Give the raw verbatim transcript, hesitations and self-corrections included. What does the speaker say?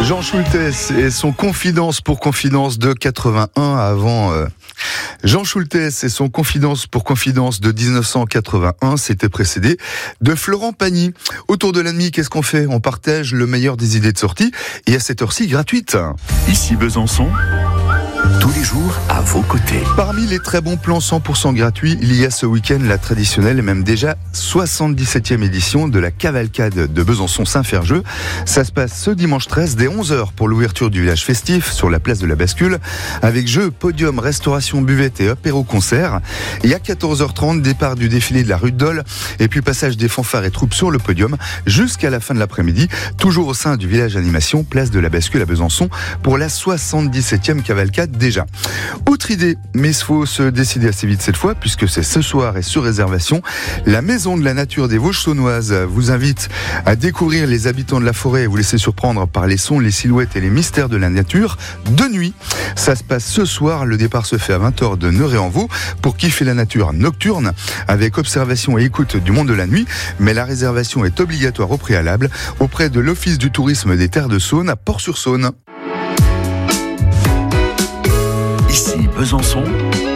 Jean Schultes et son Confidence pour Confidence de quatre-vingt-un avant... Euh... Jean Schultes et son Confidence pour Confidence de dix-neuf cent quatre-vingt-un, c'était précédé de Florent Pagny. Autour de la nuit, qu'est-ce qu'on fait ? On partage le meilleur des idées de sortie et à cette heure-ci gratuite. Ici Besançon, tous les jours à vos côtés. Parmi les très bons plans cent pour cent gratuits, il y a ce week-end la traditionnelle et même déjà soixante-dix-septième édition de la cavalcade de Besançon-Saint-Ferjeux. Ça se passe ce dimanche treize dès onze heures pour l'ouverture du village festif sur la place de la Bascule avec jeux, podium, restauration, buvette et apéro-concert. Et à quatorze heures trente, départ du défilé de la rue de Dole et puis passage des fanfares et troupes sur le podium jusqu'à la fin de l'après-midi, toujours au sein du village animation, place de la Bascule à Besançon pour la soixante-dix-septième cavalcade déjà. Autre idée, mais il faut se décider assez vite cette fois puisque c'est ce soir et sur réservation. La Maison de la Nature des Vosges Saunoises vous invite à découvrir les habitants de la forêt et vous laisser surprendre par les sons, les silhouettes et les mystères de la nature de nuit. Ça se passe ce soir, le départ se fait à vingt heures de Neuré-en-Vaux pour kiffer la nature nocturne avec observation et écoute du monde de la nuit, mais la réservation est obligatoire au préalable auprès de l'Office du tourisme des Terres de Saône à Port-sur-Saône. Ici Besançon,